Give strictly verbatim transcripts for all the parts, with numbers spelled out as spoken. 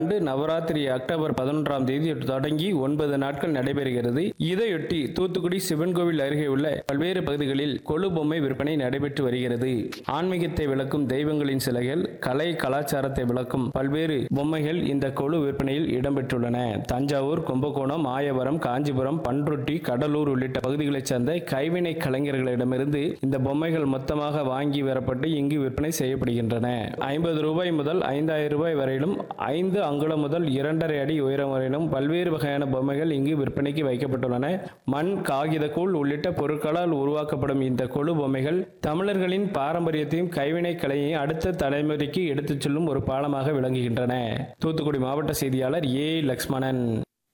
ஆண்டு நவராத்திரி அக்டோபர் பதினொன்றாம் தேதி தொடங்கி ஒன்பது நாட்கள் நடைபெறுகிறது. இதையொட்டி தூத்துக்குடி சிவன் கோவில் அருகே உள்ள பல்வேறு பகுதிகளில் கொலு பொம்மை விற்பனை நடைபெற்று வருகிறது. ஆன்மீகத்தை விளக்கும் தெய்வங்களின் சிலைகள், கலை கலாச்சாரத்தை விளக்கும் பல்வேறு பொம்மைகள் இந்த கொலு விற்பனையில் இடம்பெற்றுள்ளன. தஞ்சாவூர், கும்பகோணம், மாயவரம், காஞ்சிபுரம், பண்ருட்டி, கடலூர் உள்ளிட்ட பகுதிகளைச் சேர்ந்த கைவினை கலைஞர்களிடமிருந்து இந்த பொம்மைகள் மொத்தமாக வாங்கி வரப்பட்டு இங்கு விற்பனை செய்யப்படுகின்றன. ஐம்பது ரூபாய் முதல் ஐந்தாயிரம் ரூபாய் வரையிலும், ஐந்து அங்குலம் முதல் இரண்டரை அடி உயரம் வரையிலும் பல்வேறு வகையான பொம்மைகள் இங்கு விற்பனைக்கு வைக்கப்பட்டுள்ளன. மண், காகித கூழ் உள்ளிட்ட பொருட்களால் உருவாக்கப்படும் இந்த கொலு பொம்மைகள் தமிழர்களின் பாரம்பரியத்தையும் கைவினை கலையையும் அடுத்த தலைமுறைக்கு எடுத்துச் செல்லும் ஒரு பாலமாக விளங்குகின்றன. தூத்துக்குடி மாவட்ட செய்தியாளர் ஏ லக்ஷ்மணன்.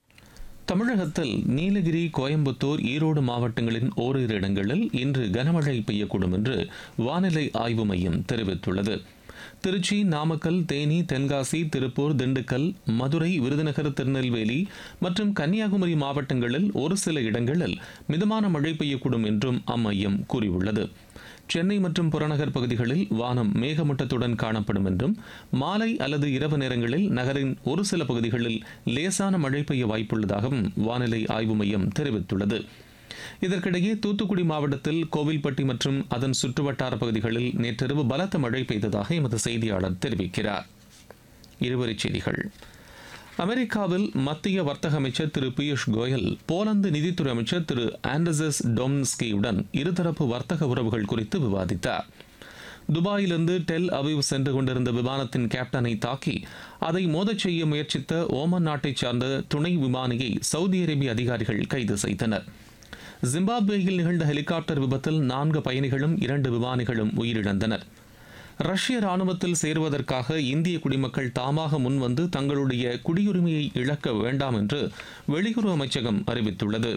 தமிழகத்தில் நீலகிரி, கோயம்புத்தூர், ஈரோடு மாவட்டங்களின் ஓரிரு இடங்களில் இன்று கனமழை பெய்யக்கூடும் என்று வானிலை ஆய்வு மையம் தெரிவித்துள்ளது. திருச்சி, நாமக்கல், தேனி, தென்காசி, திருப்பூர், திண்டுக்கல், மதுரை, விருதுநகர், திருநெல்வேலி மற்றும் கன்னியாகுமரி மாவட்டங்களில் ஒரு சில இடங்களில் மிதமான மழை பெய்யக்கூடும் என்றும் அம்மையம் கூறியுள்ளது. சென்னை மற்றும் புறநகர் பகுதிகளில் வானம் மேகமூட்டத்துடன் காணப்படும் என்றும், மாலை அல்லது இரவு நேரங்களில் நகரின் ஒரு சில பகுதிகளில் லேசான மழை பெய்ய வாய்ப்புள்ளதாகவும் வானிலை ஆய்வு மையம் தெரிவித்துள்ளது. இதற்கிடையே தூத்துக்குடி மாவட்டத்தில் கோவில்பட்டி மற்றும் அதன் சுற்றுவட்டார பகுதிகளில் நேற்றிரவு பலத்த மழை பெய்ததாக எமது செய்தியாளர் தெரிவிக்கிறார். இருவரிச் செய்திகள். அமெரிக்காவில் மத்திய வர்த்தக அமைச்சர் திரு பியூஷ் கோயல் போலந்து நிதித்துறை அமைச்சர் திரு ஆண்டர்சஸ் டொம்ஸ்கியுடன் இருதரப்பு வர்த்தக உறவுகள் குறித்து விவாதித்தார். துபாயிலிருந்து டெல் அவிவ் சென்று கொண்டிருந்த விமானத்தின் கேப்டனை தாக்கி அதை மோதச் செய்ய முயற்சித்த ஓமன் நாட்டைச் சார்ந்த துணை விமானியை சவுதி அரேபிய அதிகாரிகள் கைது செய்தனர். ஜிம்பாப்வேயில் நிகழ்ந்த ஹெலிகாப்டர் விபத்தில் நான்கு பயணிகளும் இரண்டு விமானிகளும் உயிரிழந்தனர். ரஷ்ய ராணுவத்தில் சேருவதற்காக இந்திய குடிமக்கள் தாமாக முன்வந்து தங்களுடைய குடியுரிமையை இழக்க வேண்டாம் என்று வெளியுறவு அமைச்சகம் அறிவித்துள்ளது.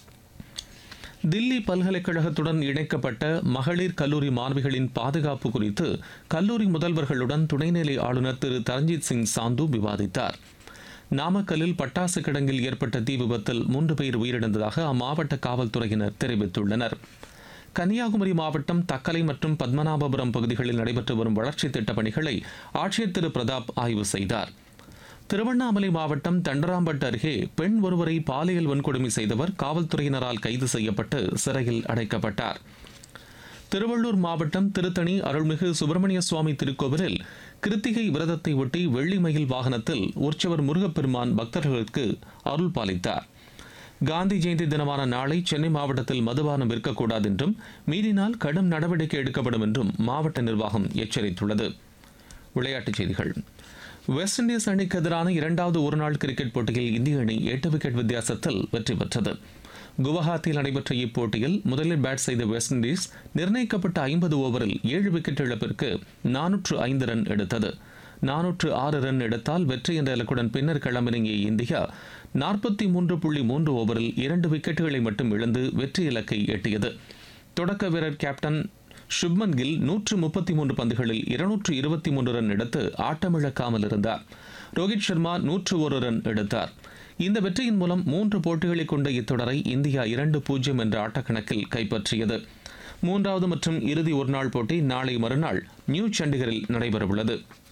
தில்லி பல்கலைக்கழகத்துடன் இணைக்கப்பட்ட மகளிர் கல்லூரி மாணவிகளின் பாதுகாப்பு குறித்து கல்லூரி முதல்வர்களுடன் துணைநிலை ஆளுநர் திரு தரஞ்சித் சிங் சாந்து விவாதித்தார். நாமக்கல்லில் பட்டாசு கிடங்கில் ஏற்பட்ட தீ விபத்தில் மூன்று பேர் உயிரிழந்ததாக அம்மாவட்ட காவல்துறையினர் தெரிவித்துள்ளனர். கன்னியாகுமரி மாவட்டம் தக்கலை மற்றும் பத்மநாபபுரம் பகுதிகளில் நடைபெற்று வரும் வளர்ச்சித் திட்டப் பணிகளை ஆட்சியர் திரு பிரதாப் ஆய்வு செய்தார். திருவண்ணாமலை மாவட்டம் தண்டராம்பட்டு அருகே பெண் ஒருவரை பாலியல் வன்கொடுமை செய்தவர் காவல்துறையினரால் கைது செய்யப்பட்டு சிறையில் அடைக்கப்பட்டார். திருவள்ளூர் மாவட்டம் திருத்தணி அருள்மிகு சுப்பிரமணிய சுவாமி திருக்கோவிலில் கிருத்திகை விரதத்தை ஒட்டி வெள்ளி மயில் வாகனத்தில் உற்சவர் முருகப்பெருமான் பக்தர்களுக்கு அருள் பாலித்தார். காந்தி ஜெயந்தி தினமான நாளை சென்னை மாவட்டத்தில் மதுபானம் விற்கக்கூடாது என்றும், மீறினால் கடும் நடவடிக்கை எடுக்கப்படும் என்றும் மாவட்ட நிர்வாகம் எச்சரித்துள்ளது. விளையாட்டுச் செய்திகள். வெஸ்ட் இண்டீஸ் அணிக்கு எதிரான இரண்டாவது ஒருநாள் கிரிக்கெட் போட்டியில் இந்திய அணி எட்டு விக்கெட் வித்தியாசத்தில் வெற்றி பெற்றது. குவஹாத்தியில் நடைபெற்ற இப்போட்டியில் முதலில் பேட் செய்த வெஸ்ட் இண்டீஸ் நிர்ணயிக்கப்பட்ட ஐம்பது ஓவரில் ஏழு விக்கெட் இழப்பிற்கு நானூற்று ஐந்து ரன் எடுத்தது. நானூற்று ஆறு ரன் எடுத்தால் வெற்றி என்ற இலக்குடன் பின்னர் களமிறங்கிய இந்தியா நாற்பத்தி மூன்று புள்ளி மூன்று ஓவரில் இரண்டு விக்கெட்டுகளை மட்டும் இழந்து வெற்றி இலக்கை எட்டியது. தொடக்க வீரர் கேப்டன் சுப்மன் கில் நூற்று முப்பத்தி மூன்று பந்துகளில் இருநூற்று இருபத்தி மூன்று ரன் எடுத்து ஆட்டமிழக்காமல் இருந்தார். ரோஹித் சர்மா நூற்று ஒரு ரன் எடுத்தார். இந்த வெற்றியின் மூலம் மூன்று போட்டிகளை கொண்ட இத்தொடரை இந்தியா இரண்டு பூஜ்ஜியம் என்ற ஆட்டக்கணக்கில் கைப்பற்றியது. மூன்றாவது மற்றும் இறுதி ஒருநாள் போட்டி நாளை மறுநாள் நியூ சண்டிகரில் நடைபெறவுள்ளது.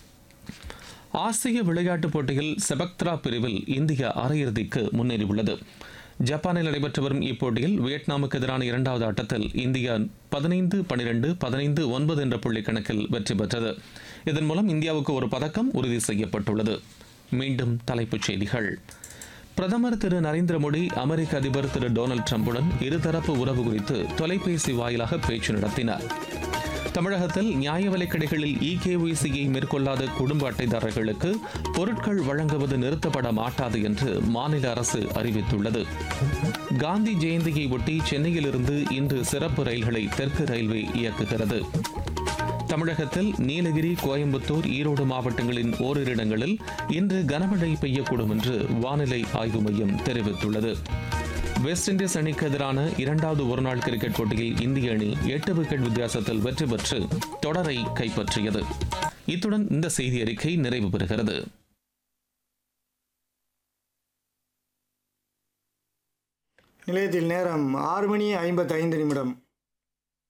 ஆசிய விளையாட்டுப் போட்டியில் செபக்த்ரா பிரிவில் இந்தியா அரையிறுதிக்கு முன்னேறியுள்ளது. ஜப்பானில் நடைபெற்று வரும் இப்போட்டியில் வியட்நாமுக்கு எதிரான இரண்டாவது ஆட்டத்தில் இந்தியா பதினைந்து பனிரெண்டு பதினைந்து ஒன்பது என்ற புள்ளி கணக்கில் வெற்றி பெற்றது. இதன் மூலம் இந்தியாவுக்கு ஒரு பதக்கம் உறுதி செய்யப்பட்டுள்ளது. மீண்டும் தலைப்புச் செய்திகள். பிரதமர் திரு நரேந்திர மோடி அமெரிக்க அதிபர் திரு டொனால்டு டிரம்புடன் இருதரப்பு உறவு குறித்து தொலைபேசி வாயிலாக பேச்சு நடத்தினார். தமிழகத்தில் நியாய விலைக் கடைகளில் இ கே ஒய் சியை மேற்கொள்ளாத குடும்ப அட்டைதாரர்களுக்கு பொருட்கள் வழங்குவது நிறுத்தப்பட மாட்டாது என்று மாநில அரசு அறிவித்துள்ளது. காந்தி ஜெயந்தியை ஒட்டி சென்னையிலிருந்து இன்று சிறப்பு ரயில்களை தெற்கு ரயில்வே இயக்குகிறது. தமிழகத்தில் நீலகிரி, கோயம்புத்தூர், ஈரோடு மாவட்டங்களின் ஓரிரு இடங்களில் இன்று கனமழை பெய்யக்கூடும் என்று வானிலை ஆய்வு மையம் தெரிவித்துள்ளது. வெஸ்ட் இண்டீஸ் அணிக்கு எதிரான இரண்டாவது ஒருநாள் கிரிக்கெட் போட்டியில் இந்திய அணி எட்டு விக்கெட் வித்தியாசத்தில் வெற்றி பெற்று தொடரை கைப்பற்றியது. இத்துடன் இந்த செய்தி அறிக்கை நிறைவு பெறுகிறது. நிலையத்தில் நேரம் ஆறு மணி ஐம்பத்தி ஐந்து நிமிடம்.